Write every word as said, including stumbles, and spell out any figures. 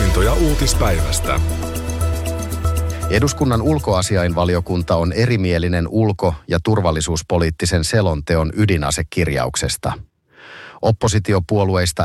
Havaintoja uutispäivästä. Eduskunnan ulkoasiainvaliokunta on erimielinen ulko- ja turvallisuuspoliittisen selonteon ydinasekirjauksesta. Oppositiopuolueista